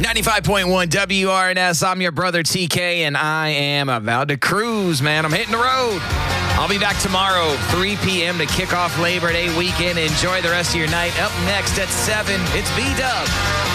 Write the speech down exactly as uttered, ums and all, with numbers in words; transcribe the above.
ninety-five point one W R N S. I'm your brother T K, and I am about to cruise, man. I'm hitting the road. I'll be back tomorrow, three p.m. to kick off Labor Day weekend. Enjoy the rest of your night. Up next at seven, it's B-Dub.